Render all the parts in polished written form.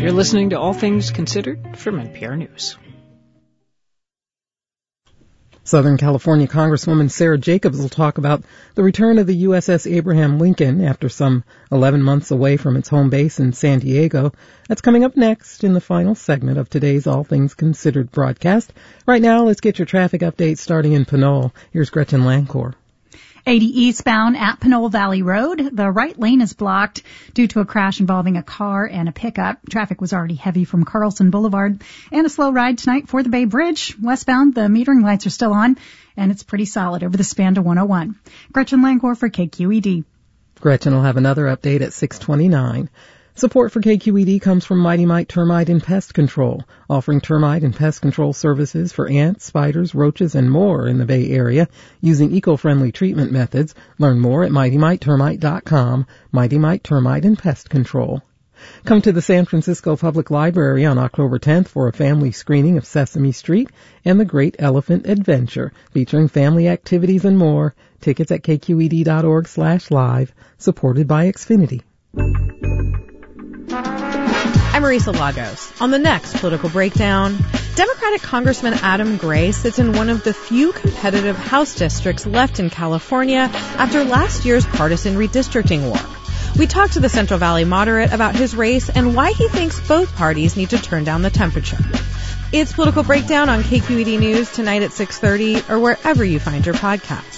You're listening to All Things Considered from NPR News. Southern California Congresswoman Sarah Jacobs will talk about the return of the USS Abraham Lincoln after some 11 months away from its home base in San Diego. That's coming up next in the final segment of today's All Things Considered broadcast. Right now, let's get your traffic update starting in Pinole. Here's Gretchen Lancor. 80 eastbound at Pinole Valley Road. The right lane is blocked due to a crash involving a car and a pickup. Traffic was already heavy from Carlson Boulevard. And a slow ride tonight for the Bay Bridge. Westbound, the metering lights are still on, and it's pretty solid over the span to 101. Gretchen Lancor for KQED. Gretchen will have another update at 6:29. Support for KQED comes from Mighty Mite Termite and Pest Control, offering termite and pest control services for ants, spiders, roaches, and more in the Bay Area using eco-friendly treatment methods. Learn more at MightyMiteTermite.com. Mighty Mite Termite and Pest Control. Come to the San Francisco Public Library on October 10th for a family screening of Sesame Street and the Great Elephant Adventure, featuring family activities and more. Tickets at kqed.org/live, supported by Xfinity. I'm Marisa Lagos. On the next Political Breakdown, Democratic Congressman Adam Gray sits in one of the few competitive House districts left in California after last year's partisan redistricting war. We talked to the Central Valley moderate about his race and why he thinks both parties need to turn down the temperature. It's Political Breakdown on KQED News tonight at 6:30 or wherever you find your podcasts.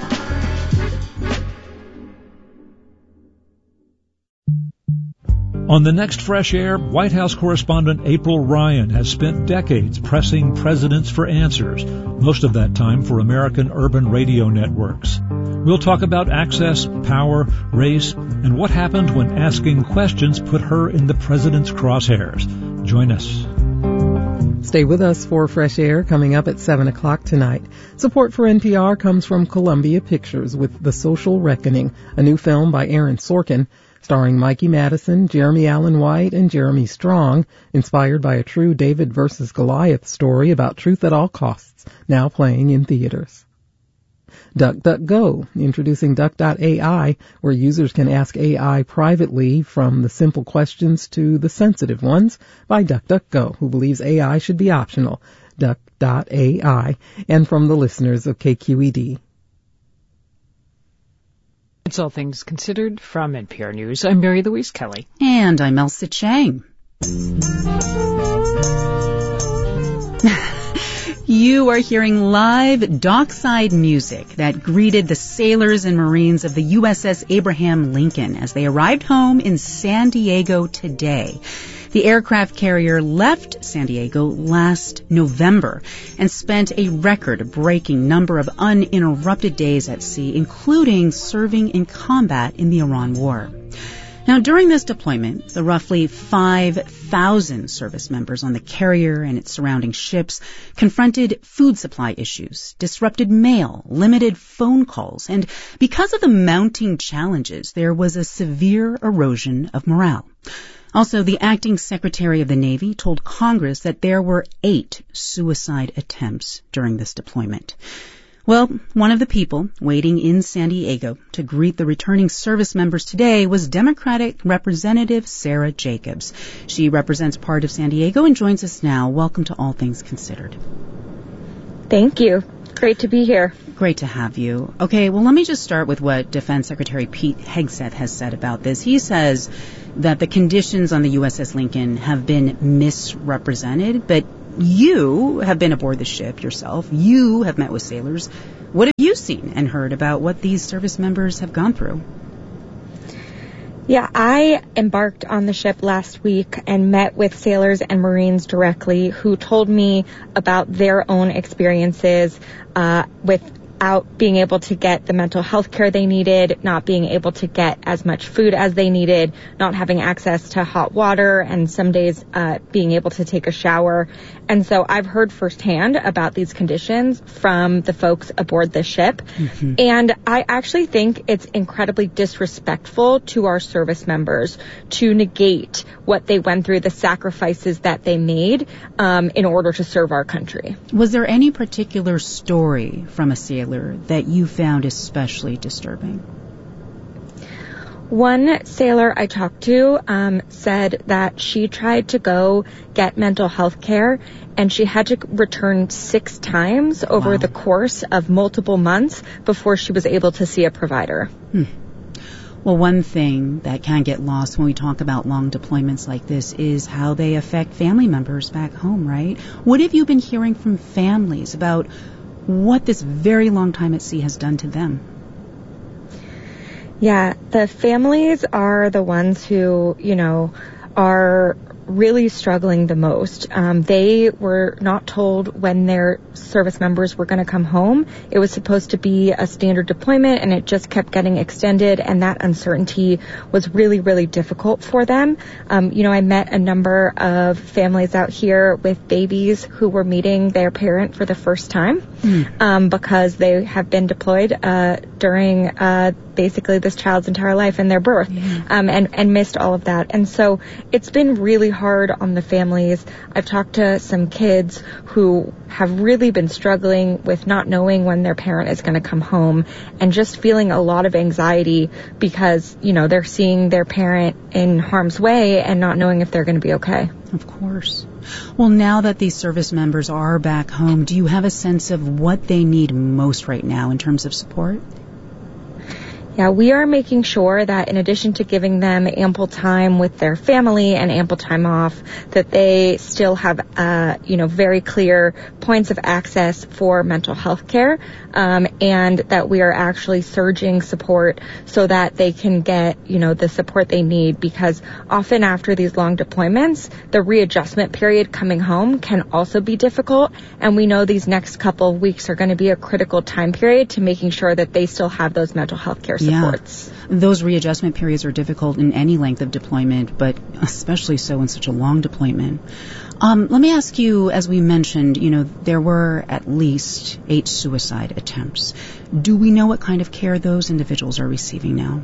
On the next Fresh Air, White House correspondent April Ryan has spent decades pressing presidents for answers, most of that time for American urban radio networks. We'll talk about access, power, race, and what happened when asking questions put her in the president's crosshairs. Join us. Stay with us for Fresh Air coming up at 7 o'clock tonight. Support for NPR comes from Columbia Pictures with The Social Reckoning, a new film by Aaron Sorkin, starring Mikey Madison, Jeremy Allen White, and Jeremy Strong, inspired by a true David versus Goliath story about truth at all costs, now playing in theaters. DuckDuckGo, introducing Duck.ai, where users can ask AI privately from the simple questions to the sensitive ones, by DuckDuckGo, who believes AI should be optional. Duck.ai, and from the listeners of KQED. It's All Things Considered from NPR News. I'm Mary Louise Kelly. And I'm Elsa Chang. You are hearing live dockside music that greeted the sailors and Marines of the USS Abraham Lincoln as they arrived home in San Diego today. The aircraft carrier left San Diego last November and spent a record-breaking number of uninterrupted days at sea, including serving in combat in the Iran War. Now, during this deployment, the roughly 5,000 service members on the carrier and its surrounding ships confronted food supply issues, disrupted mail, limited phone calls, and because of the mounting challenges, there was a severe erosion of morale. Also, the acting Secretary of the Navy told Congress that there were 8 suicide attempts during this deployment. Well, one of the people waiting in San Diego to greet the returning service members today was Democratic Representative Sarah Jacobs. She represents part of San Diego and joins us now. Welcome to All Things Considered. Thank you. Great to be here. Great to have you. Okay, well, let me just start with what Defense Secretary Pete Hegseth has said about this. He says that the conditions on the USS Lincoln have been misrepresented, but you have been aboard the ship yourself. You have met with sailors. What have you seen and heard about what these service members have gone through? Yeah, I embarked on the ship last week and met with sailors and Marines directly who told me about their own experiences without being able to get the mental health care they needed, not being able to get as much food as they needed, not having access to hot water, and some days being able to take a shower. And so I've heard firsthand about these conditions from the folks aboard the ship. Mm-hmm. And I actually think it's incredibly disrespectful to our service members to negate what they went through, the sacrifices that they made in order to serve our country. Was there any particular story from a sailor that you found especially disturbing? One sailor I talked to said that she tried to go get mental health care, and she had to return 6 times over the course of multiple months before she was able to see a provider. Well, one thing that can get lost when we talk about long deployments like this is how they affect family members back home, right? What have you been hearing from families about what this very long time at sea has done to them? Yeah, the families are the ones who, are really struggling the most. They were not told when their service members were going to come home. It was supposed to be a standard deployment, and it just kept getting extended, and that uncertainty was really, really difficult for them. I met a number of families out here with babies who were meeting their parent for the first time because they have been deployed during basically this child's entire life and their birth, and missed all of that. And so it's been really hard on the families. I've talked to some kids who have really been struggling with not knowing when their parent is going to come home and just feeling a lot of anxiety because, they're seeing their parent in harm's way and not knowing if they're going to be okay. Of course. Well, now that these service members are back home, do you have a sense of what they need most right now in terms of support? Yeah, we are making sure that in addition to giving them ample time with their family and ample time off, that they still have, very clear points of access for mental health care, and that we are actually surging support so that they can get, the support they need, because often after these long deployments, the readjustment period coming home can also be difficult, and we know these next couple of weeks are going to be a critical time period to making sure that they still have those mental health care supports. Yeah. Those readjustment periods are difficult in any length of deployment, but especially so in such a long deployment. Let me ask you, as we mentioned, there were at least 8 suicide attempts. Do we know what kind of care those individuals are receiving now?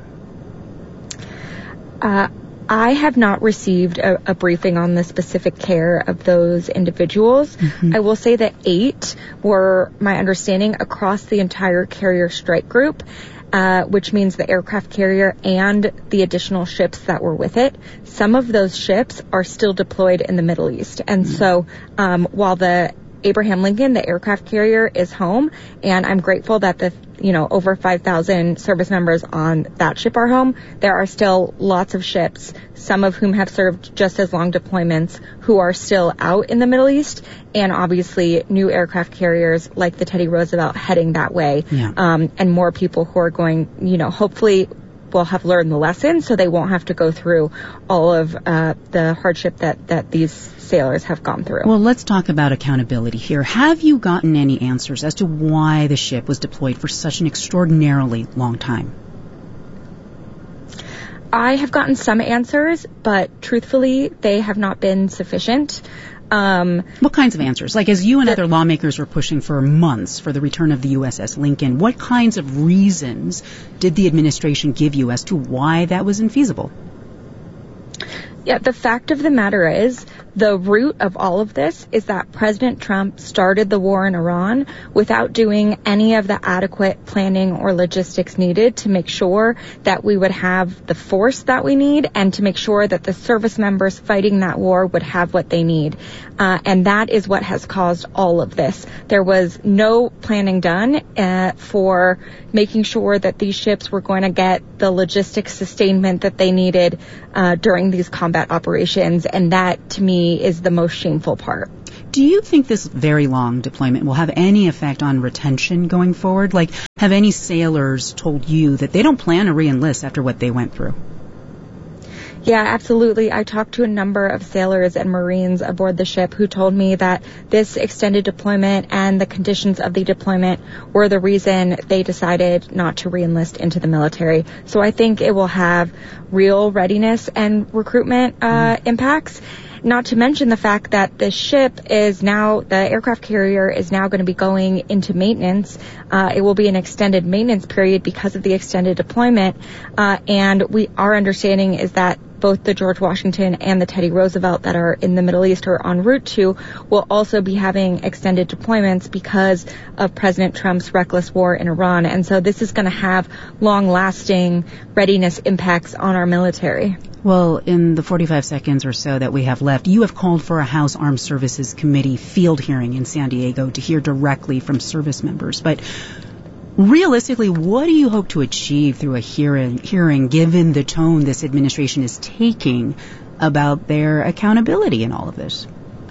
I have not received a briefing on the specific care of those individuals. I will say that 8 were, my understanding, across the entire carrier strike group, which means the aircraft carrier and the additional ships that were with it. Some of those ships are still deployed in the Middle East. And so while the Abraham Lincoln, the aircraft carrier, is home, and I'm grateful that the over 5,000 service members on that ship are home, there are still lots of ships, some of whom have served just as long deployments, who are still out in the Middle East, and obviously new aircraft carriers like the Teddy Roosevelt heading that way, and more people who are going, hopefully will have learned the lesson so they won't have to go through all of the hardship that these sailors have gone through. Well, let's talk about accountability here. Have you gotten any answers as to why the ship was deployed for such an extraordinarily long time? I have gotten some answers, but truthfully, they have not been sufficient. What kinds of answers? Like, as you and other lawmakers were pushing for months for the return of the USS Lincoln, what kinds of reasons did the administration give you as to why that was infeasible? Yeah, the fact of the matter is, the root of all of this is that President Trump started the war in Iran without doing any of the adequate planning or logistics needed to make sure that we would have the force that we need and to make sure that the service members fighting that war would have what they need. And that is what has caused all of this. There was no planning done for making sure that these ships were going to get the logistics sustainment that they needed during these combat operations, and that, to me, is the most shameful part. Do you think this very long deployment will have any effect on retention going forward? Like, have any sailors told you that they don't plan to re-enlist after what they went through? Yeah, absolutely. I talked to a number of sailors and Marines aboard the ship who told me that this extended deployment and the conditions of the deployment were the reason they decided not to re-enlist into the military. So I think it will have real readiness and recruitment impacts. Not to mention the fact that the aircraft carrier is now going to be going into maintenance. It will be an extended maintenance period because of the extended deployment. And our understanding is that both the George Washington and the Teddy Roosevelt that are in the Middle East or en route to will also be having extended deployments because of President Trump's reckless war in Iran. And so this is going to have long-lasting readiness impacts on our military. Well, in the 45 seconds or so that we have left, you have called for a House Armed Services Committee field hearing in San Diego to hear directly from service members. But realistically, what do you hope to achieve through a hearing given the tone this administration is taking about their accountability in all of this?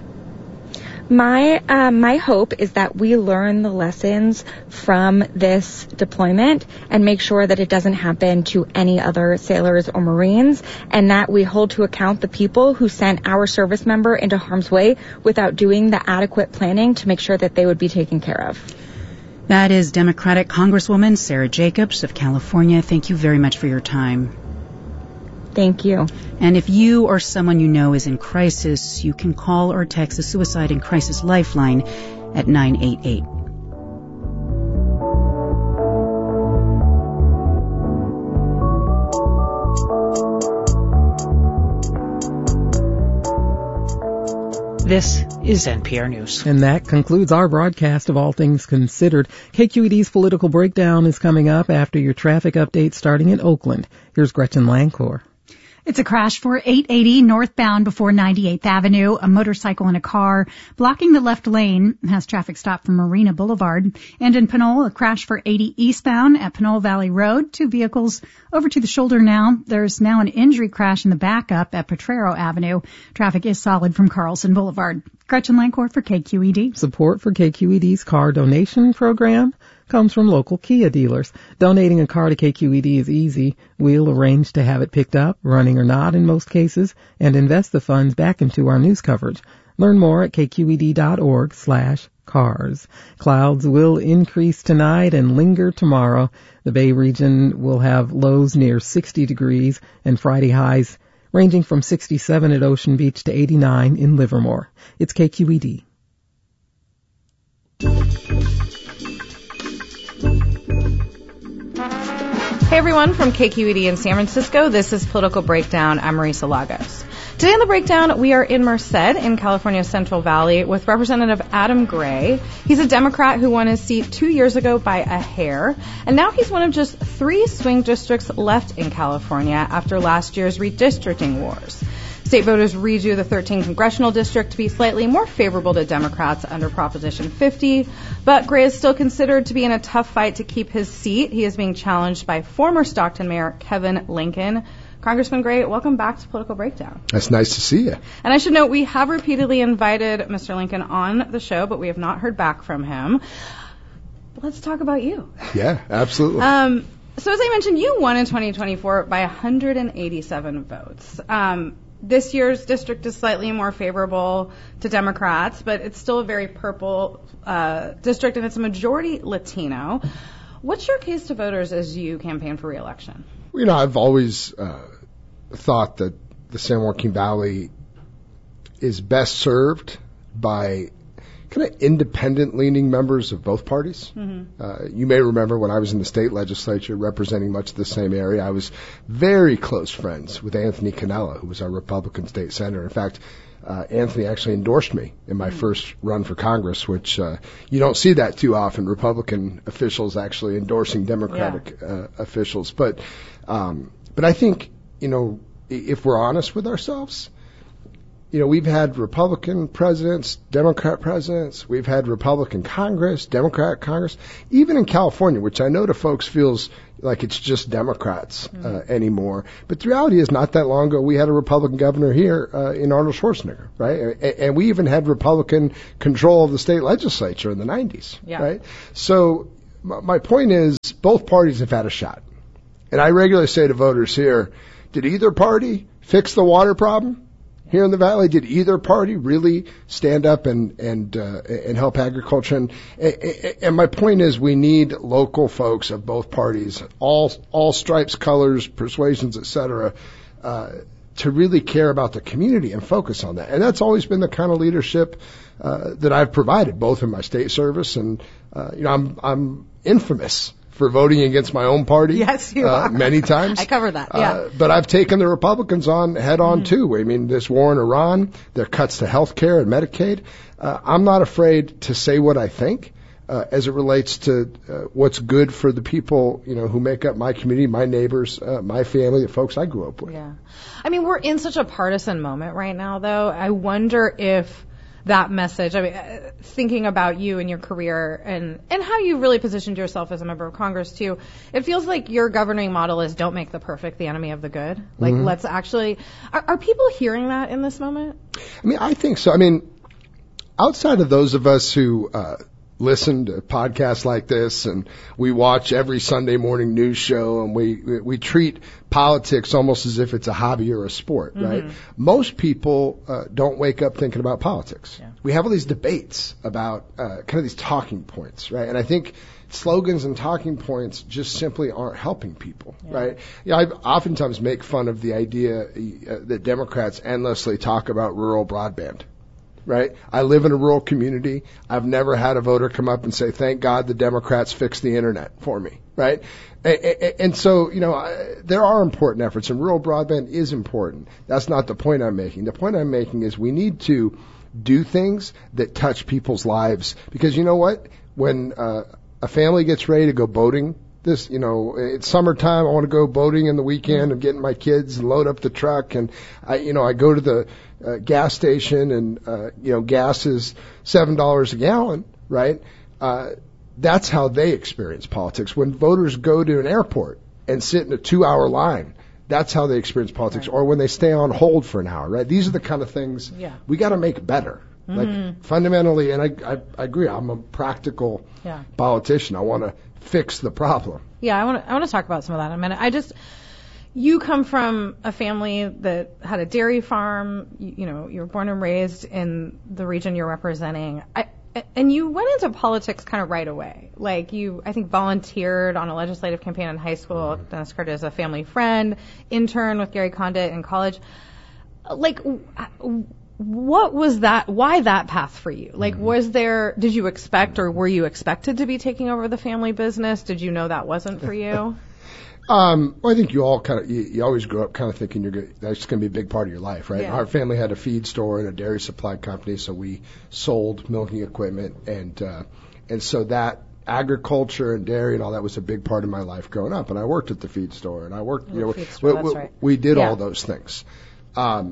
My hope is that we learn the lessons from this deployment and make sure that it doesn't happen to any other sailors or Marines, and that we hold to account the people who sent our service member into harm's way without doing the adequate planning to make sure that they would be taken care of. That is Democratic Congresswoman Sara Jacobs of California. Thank you very much for your time. Thank you. And if you or someone you know is in crisis, you can call or text the Suicide and Crisis Lifeline at 988. This is NPR News. And that concludes our broadcast of All Things Considered. KQED's Political Breakdown is coming up after your traffic update starting in Oakland. Here's Gretchen Lancor. It's a crash for 880 northbound before 98th Avenue. A motorcycle and a car blocking the left lane has traffic stopped from Marina Boulevard. And in Pinole, a crash for 80 eastbound at Pinole Valley Road. 2 vehicles over to the shoulder now. There's now an injury crash in the backup at Potrero Avenue. Traffic is solid from Carlson Boulevard. Gretchen Lancor for KQED. Support for KQED's car donation program comes from local Kia dealers. Donating a car to KQED is easy. We'll arrange to have it picked up, running or not in most cases, and invest the funds back into our news coverage. Learn more at kqed.org/cars. Clouds will increase tonight and linger tomorrow. The Bay region will have lows near 60 degrees and Friday highs ranging from 67 at Ocean Beach to 89 in Livermore. It's KQED. Hey everyone, from KQED in San Francisco, this is Political Breakdown. I'm Marisa Lagos. Today on The Breakdown, we are in Merced in California's Central Valley with Representative Adam Gray. He's a Democrat who won his seat 2 years ago by a hair, and now he's one of just 3 swing districts left in California after last year's redistricting wars. State voters redo the 13th congressional district to be slightly more favorable to Democrats under Proposition 50, but Gray is still considered to be in a tough fight to keep his seat. He is being challenged by former Stockton Mayor Kevin Lincoln. Congressman Gray, welcome back to Political Breakdown. That's nice to see you. And I should note, we have repeatedly invited Mr. Lincoln on the show, but we have not heard back from him. Let's talk about you. Yeah, absolutely. So as I mentioned, you won in 2024 by 187 votes. This year's district is slightly more favorable to Democrats, but it's still a very purple district, and it's a majority Latino. What's your case to voters as you campaign for re-election? You know, I've always thought that the San Joaquin Valley is best served by kind of independent-leaning members of both parties. Mm-hmm. You may remember when I was in the state legislature representing much of the same area, I was very close friends with Anthony Cannella, who was our Republican state senator. In fact, Anthony actually endorsed me in my first run for Congress, which you don't see that too often, Republican officials actually endorsing Democratic officials. But I think, you know, if we're honest with ourselves, you know, we've had Republican presidents, Democrat presidents. We've had Republican Congress, Democrat Congress. Even in California, which I know to folks feels like it's just Democrats anymore. But the reality is, not that long ago, we had a Republican governor here in Arnold Schwarzenegger, right? And we even had Republican control of the state legislature in the 90s, right? So my point is, both parties have had a shot. And I regularly say to voters here, did either party fix the water problem here in the Valley? Did either party really stand up and help agriculture? And my point is, we need local folks of both parties, all stripes, colors, persuasions, etc., to really care about the community and focus on that. And that's always been the kind of leadership that I've provided, both in my state service and, I'm infamous for voting against my own party. Yes, you are. Many times. I cover that, yeah. But I've taken the Republicans on head on too. I mean, this war in Iran, their cuts to health care and Medicaid. I'm not afraid to say what I think. As it relates to what's good for the people, who make up my community, my neighbors, my family, the folks I grew up with. Yeah. I mean, we're in such a partisan moment right now, though. I wonder if that message, thinking about you and your career and how you really positioned yourself as a member of Congress, too, it feels like your governing model is don't make the perfect the enemy of the good. Like, let's actually, are people hearing that in this moment? I mean, I think so. I mean, outside of those of us who listen to podcasts like this, and we watch every Sunday morning news show, and we treat politics almost as if it's a hobby or a sport, right? Most people don't wake up thinking about politics. Yeah. We have all these debates about kind of these talking points, right? And I think slogans and talking points just simply aren't helping people, right? I oftentimes make fun of the idea that Democrats endlessly talk about rural broadband. Right? I live in a rural community. I've never had a voter come up and say, thank God the Democrats fixed the internet for me. Right? And so, there are important efforts, and rural broadband is important. That's not the point I'm making. The point I'm making is we need to do things that touch people's lives. Because you know what? When a family gets ready to go boating, it's summertime. I want to go boating in the weekend. I'm getting my kids and load up the truck, and I go to the gas station, and gas is $7 a gallon, right? That's how they experience politics. When voters go to an airport and sit in a 2-hour line, that's how they experience politics. Right. Or when they stay on hold for an hour, right? These are the kind of things we got to make better. Like fundamentally, and I agree. I'm a practical politician. I want to fix the problem. Yeah, I want to talk about some of that in a minute. You come from a family that had a dairy farm. You were born and raised in the region you're representing. And you went into politics kind of right away. Like I think, volunteered on a legislative campaign in high school. Dennis Curtis, a family friend, intern with Gary Condit in college. Like, what was that? Why that path for you? Like, did you expect, or were you expected to be taking over the family business? Did you know that wasn't for you? Well, I think you all you always grow up kind of thinking that's going to be a big part of your life, right? Yeah. Our family had a feed store and a dairy supply company, so we sold milking equipment, and so that agriculture and dairy and all that was a big part of my life growing up. And I worked at the feed store, and I worked, we did all those things. I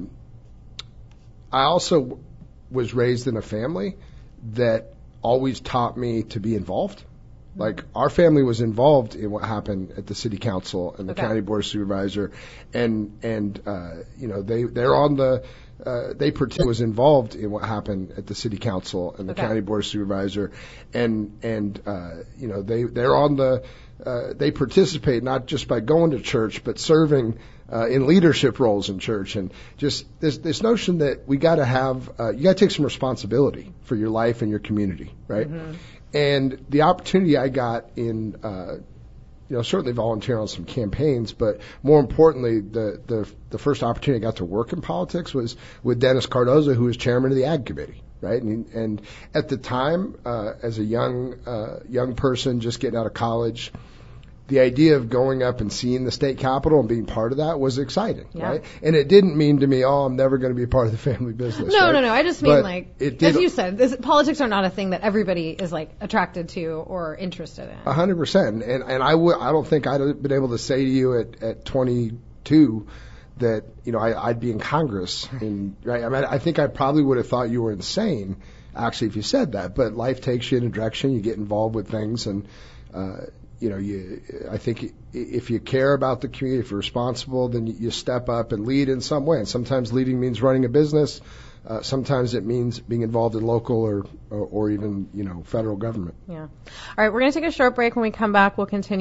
also was raised in a family that always taught me to be involved. Like, our family was involved in what happened at the city council and the county board of supervisor, and they're on the was involved in what happened at the city council and the county board of supervisor, and they're on the they participate not just by going to church but serving in leadership roles in church, and just this notion that we got to have you got to take some responsibility for your life and your community, right? And the opportunity I got in, certainly volunteering on some campaigns, but more importantly, the first opportunity I got to work in politics was with Dennis Cardozo, who was chairman of the Ag Committee, right? And at the time, as a young person just getting out of college, the idea of going up and seeing the state capitol and being part of that was exciting, right? And it didn't mean to me, I'm never going to be a part of the family business. No. I just mean, as you said, politics are not a thing that everybody is attracted to or interested in. 100%. And I don't think I'd have been able to say to you at 22 that I'd be in Congress. Right? I mean, I think I probably would have thought you were insane, actually, if you said that. But life takes you in a direction. You get involved with things, and I think if you care about the community, if you're responsible, then you step up and lead in some way. And sometimes leading means running a business. Sometimes it means being involved in local or even, federal government. Yeah. All right, we're going to take a short break. When we come back, we'll continue